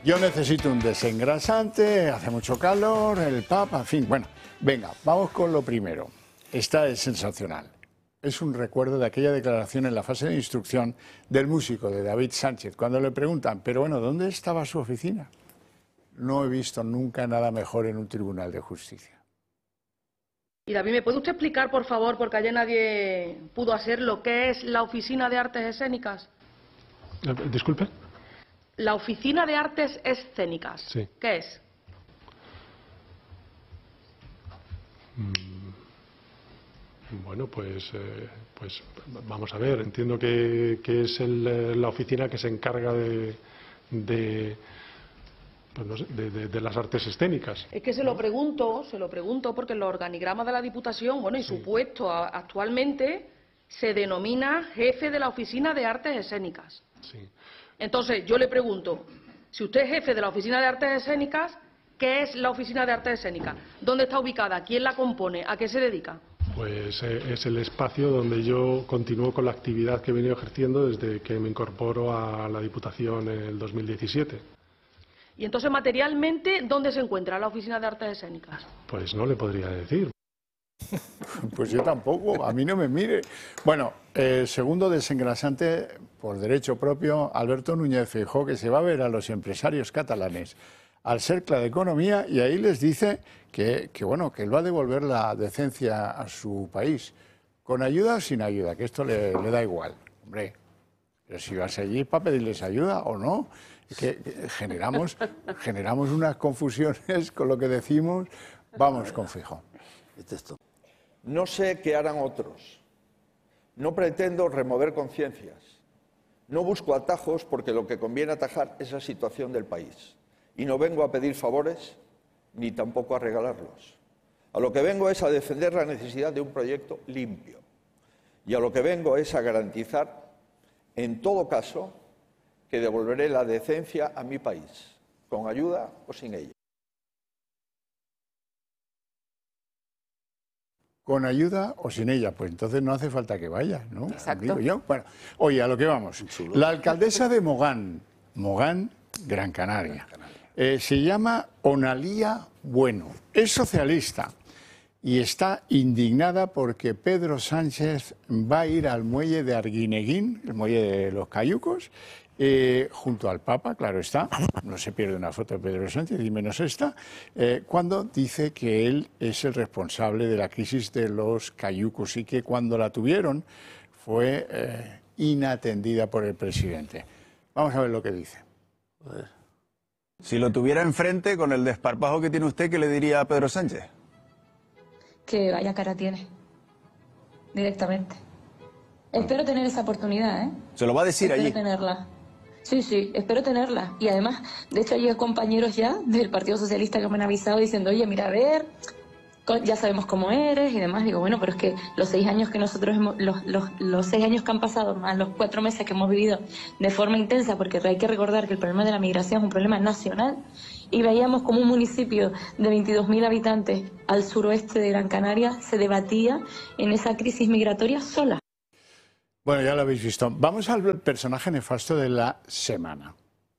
Yo necesito un desengrasante, hace mucho calor, el Papa, en fin. Bueno, venga, vamos con lo primero. Esta es sensacional. Es un recuerdo de aquella declaración en la fase de instrucción del músico, de David Sánchez, cuando le preguntan, pero bueno, ¿dónde estaba su oficina? No he visto nunca nada mejor en un tribunal de justicia. Y David, ¿me puede usted explicar, por favor, porque ayer nadie pudo hacer lo que es la Oficina de Artes Escénicas? Disculpe. La Oficina de Artes Escénicas. Sí. ¿Qué es? Bueno, pues vamos a ver. Entiendo que es la oficina que se encarga de las artes escénicas. Es que se lo pregunto porque en los organigramas de la Diputación, bueno, y su puesto actualmente se denomina jefe de la Oficina de Artes Escénicas. Sí. Entonces, yo le pregunto, si usted es jefe de la Oficina de Artes Escénicas, ¿qué es la Oficina de Artes Escénicas? ¿Dónde está ubicada? ¿Quién la compone? ¿A qué se dedica? Pues es el espacio donde yo continúo con la actividad que he venido ejerciendo desde que me incorporo a la Diputación en el 2017. Y entonces, materialmente, ¿dónde se encuentra la Oficina de Artes Escénicas? Pues no le podría decir. Pues yo tampoco, a mí no me mire. Bueno, segundo desengrasante, por derecho propio, Alberto Núñez Feijóo, que se va a ver a los empresarios catalanes al Cercle de Economía y ahí les dice que bueno, que él va a devolver la decencia a su país, con ayuda o sin ayuda, que esto le da igual. Hombre, pero si vas allí para pedirles ayuda o no, que generamos unas confusiones con lo que decimos. Vamos con Feijóo. No sé qué harán otros. No pretendo remover conciencias. No busco atajos porque lo que conviene atajar es la situación del país. Y no vengo a pedir favores ni tampoco a regalarlos. A lo que vengo es a defender la necesidad de un proyecto limpio. Y a lo que vengo es a garantizar, en todo caso, que devolveré la decencia a mi país, con ayuda o sin ella. Con ayuda o sin ella, pues entonces no hace falta que vaya, ¿no? Exacto. Digo yo. Bueno, oye, a lo que vamos. La alcaldesa de Mogán, Gran Canaria, se llama Onalía Bueno, es socialista y está indignada porque Pedro Sánchez va a ir al muelle de Arguineguín, el muelle de los Cayucos, junto al Papa, claro está, no se pierde una foto de Pedro Sánchez, y menos esta, cuando dice que él es el responsable de la crisis de los Cayucos y que cuando la tuvieron fue inatendida por el presidente. Vamos a ver lo que dice. Si lo tuviera enfrente, con el desparpajo que tiene usted, ¿qué le diría a Pedro Sánchez? Que vaya cara tiene, directamente. Espero tener esa oportunidad, ¿eh? Se lo va a decir allí. Espero tenerla. Sí, espero tenerla. Y además, de hecho, hay compañeros ya del Partido Socialista que me han avisado diciendo, oye, mira, a ver, ya sabemos cómo eres y demás. Digo, bueno, pero es que los 6 años que nosotros hemos, los 6 años que han pasado, más los 4 meses que hemos vivido de forma intensa, porque hay que recordar que el problema de la migración es un problema nacional, y veíamos como un municipio de 22.000 habitantes al suroeste de Gran Canaria se debatía en esa crisis migratoria sola. Bueno, ya lo habéis visto. Vamos al personaje nefasto de la semana.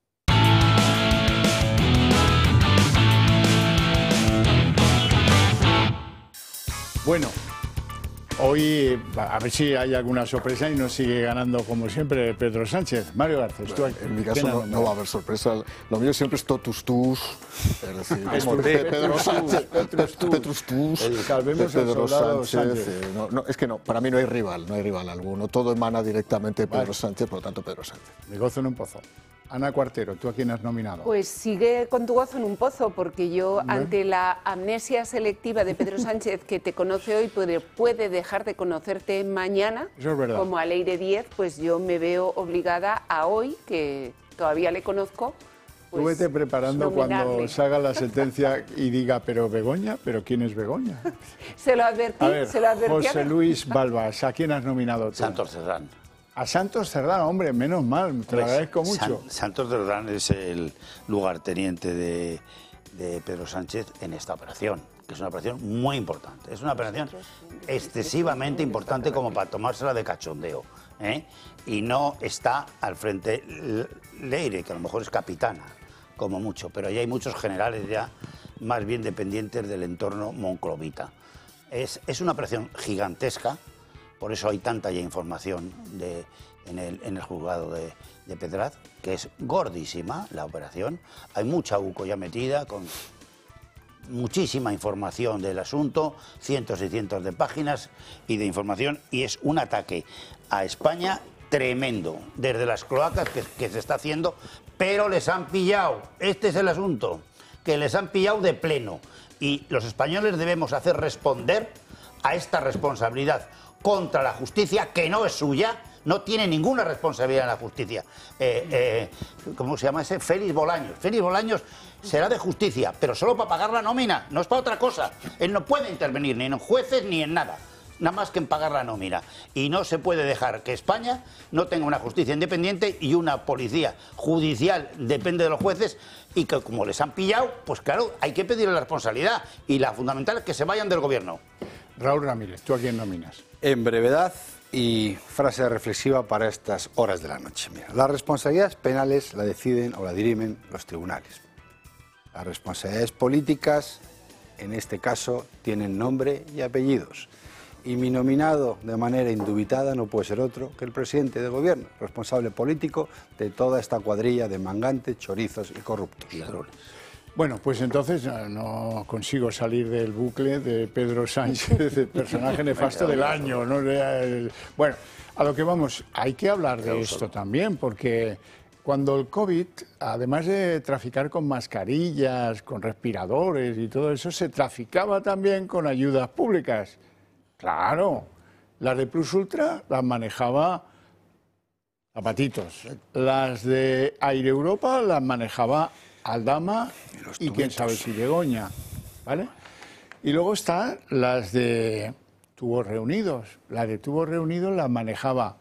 Bueno, hoy a ver si hay alguna sorpresa y nos sigue ganando como siempre Pedro Sánchez. Mario Garcés, tú en mi caso no va a haber sorpresa. Lo mío siempre es totus tus. Es decir, es como Pedro Sánchez. Petrus tus. Salvemos al Pedro soldado Sánchez. No, es que no, para mí no hay rival alguno. Todo emana directamente de Pedro Sánchez, por lo tanto Pedro Sánchez. Me gozo en un pozo. Ana Cuartero, ¿tú a quién has nominado? Pues sigue con tu gozo en un pozo, porque yo, ante la amnesia selectiva de Pedro Sánchez, que te conoce hoy, puede dejar de conocerte mañana, eso es verdad, como a Leire 10, pues yo me veo obligada a hoy, que todavía le conozco, pues, tú vete preparando nominarle. cuando salga la sentencia y diga, pero Begoña, ¿pero quién es Begoña? Se lo advertí, a ver, se lo advertí. José Luis Balbas, ¿a quién has nominado tú? Santos Cerdán. A Santos Cerdán, hombre, menos mal, te lo agradezco mucho. Santos Cerdán es el lugarteniente de Pedro Sánchez en esta operación, que es una operación muy importante. Es una operación excesivamente importante como para tomársela de cachondeo, ¿eh? Y no está al frente Leire, que a lo mejor es capitana, como mucho, pero ya hay muchos generales ya más bien dependientes del entorno monclovita. Es una operación gigantesca, por eso hay tanta ya información en el juzgado de Pedraz, que es gordísima la operación. Hay mucha UCO ya metida, con muchísima información del asunto, cientos y cientos de páginas y de información, y es un ataque a España tremendo, desde las cloacas que se está haciendo, pero les han pillado. Este es el asunto, que les han pillado de pleno, y los españoles debemos hacer responder a esta responsabilidad contra la justicia, que no es suya, no tiene ninguna responsabilidad en la justicia. ¿Cómo se llama ese? Félix Bolaños. Félix Bolaños será de justicia, pero solo para pagar la nómina, no es para otra cosa. Él no puede intervenir ni en jueces ni en nada, nada más que en pagar la nómina. Y no se puede dejar que España no tenga una justicia independiente y una policía judicial, depende de los jueces, y que como les han pillado, pues claro, hay que pedirle la responsabilidad, y la fundamental es que se vayan del gobierno. Raúl Ramírez, ¿tú a quién nominas? En brevedad y frase reflexiva para estas horas de la noche. Mira, las responsabilidades penales la deciden o la dirimen los tribunales. Las responsabilidades políticas, en este caso, tienen nombre y apellidos. Y mi nominado de manera indubitada no puede ser otro que el presidente de gobierno, responsable político de toda esta cuadrilla de mangantes, chorizos y corruptos. Bueno, pues entonces no consigo salir del bucle de Pedro Sánchez, el personaje nefasto del año. ¿No? Bueno, a lo que vamos, hay que hablar de esto también, porque cuando el COVID, además de traficar con mascarillas, con respiradores y todo eso, se traficaba también con ayudas públicas. Claro, las de Plus Ultra las manejaba Zapatitos, las de Air Europa las manejaba Aldama y quién sabe si Begoña, ¿vale? Y luego están las de Tubos Reunidos. La de Tubos Reunidos las manejaba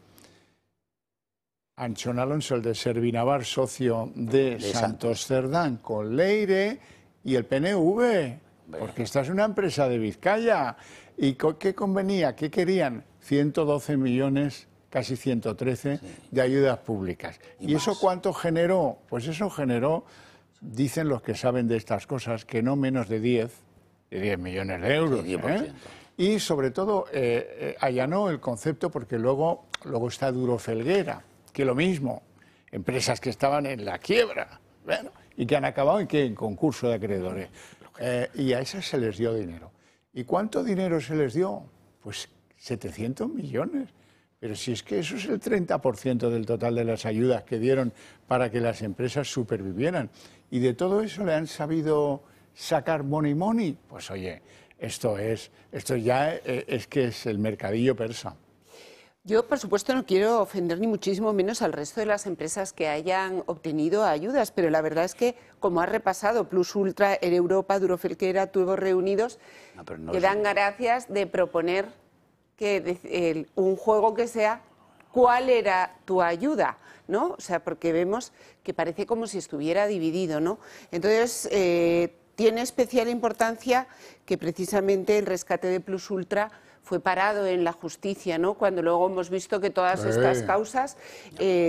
Anchón Alonso, el de Servinavar, socio de Santos Cerdán, con Leire y el PNV, porque esta es una empresa de Vizcaya. ¿Y qué convenía? ¿Qué querían? 112 millones, casi 113, de ayudas públicas. ¿Y eso cuánto generó? Pues eso generó, dicen los que saben de estas cosas, que no menos de 10 millones de euros. Sí, 10%. Y sobre todo allanó el concepto, porque luego está Duro Felguera, que lo mismo, empresas que estaban en la quiebra, bueno, y que han acabado en concurso de acreedores. Y a esas se les dio dinero. ¿Y cuánto dinero se les dio? Pues 700 millones. Pero si es que eso es el 30% del total de las ayudas que dieron para que las empresas supervivieran. Y de todo eso le han sabido sacar money. Pues oye, esto ya es que es el mercadillo persa. Yo, por supuesto, no quiero ofender ni muchísimo menos al resto de las empresas que hayan obtenido ayudas, pero la verdad es que, como ha repasado Plus Ultra, Air Europa, Duro Felguera, Tubos Reunidos, que dan gracias de proponer que un juego que sea cuál era tu ayuda, ¿no? O sea, porque vemos que parece como si estuviera dividido, ¿no? Entonces, tiene especial importancia que precisamente el rescate de Plus Ultra fue parado en la justicia, ¿no? Cuando luego hemos visto que todas estas causas